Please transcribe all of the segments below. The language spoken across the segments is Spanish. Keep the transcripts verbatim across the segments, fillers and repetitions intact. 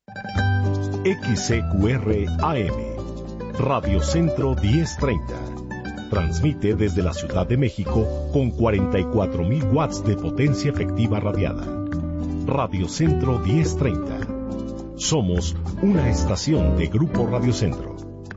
X C Q R A M, Radio Centro diez treinta. Transmite desde la Ciudad de México con cuarenta y cuatro mil watts de potencia efectiva radiada. Radio Centro diez treinta. Somos una estación de Grupo Radio Centro.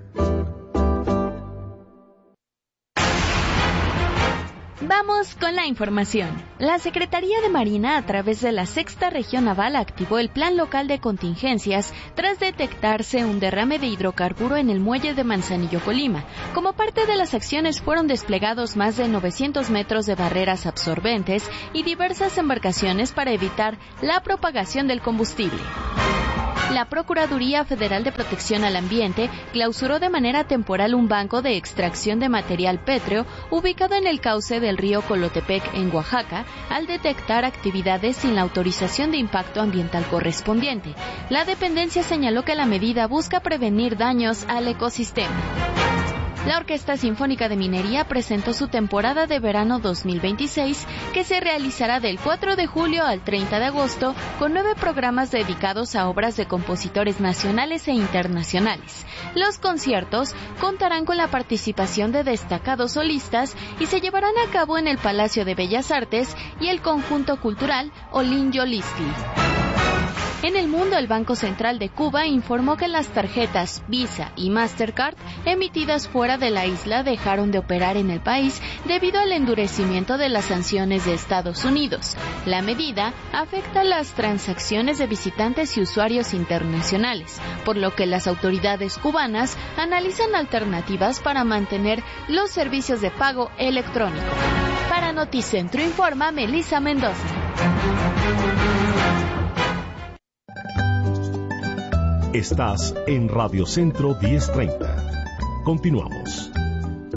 Vamos con la información. La Secretaría de Marina, a través de la Sexta Región Naval, activó el Plan Local de Contingencias tras detectarse un derrame de hidrocarburo en el muelle de Manzanillo, Colima. Como parte de las acciones fueron desplegados más de novecientos metros de barreras absorbentes y diversas embarcaciones para evitar la propagación del combustible. La Procuraduría Federal de Protección al Ambiente clausuró de manera temporal un banco de extracción de material pétreo ubicado en el cauce del río Colotepec, en Oaxaca, al detectar actividades sin la autorización de impacto ambiental correspondiente. La dependencia señaló que la medida busca prevenir daños al ecosistema. La Orquesta Sinfónica de Minería presentó su temporada de verano dos mil veintiséis, que se realizará del cuatro de julio al treinta de agosto, con nueve programas dedicados a obras de compositores nacionales e internacionales. Los conciertos contarán con la participación de destacados solistas y se llevarán a cabo en el Palacio de Bellas Artes y el Conjunto Cultural Olin Yolisti. En el mundo, el Banco Central de Cuba informó que las tarjetas Visa y Mastercard emitidas fuera de la isla dejaron de operar en el país debido al endurecimiento de las sanciones de Estados Unidos. La medida afecta las transacciones de visitantes y usuarios internacionales, por lo que las autoridades cubanas analizan alternativas para mantener los servicios de pago electrónico. Para Noticentro informa Melissa Mendoza. Estás en Radio Centro diez treinta. Continuamos.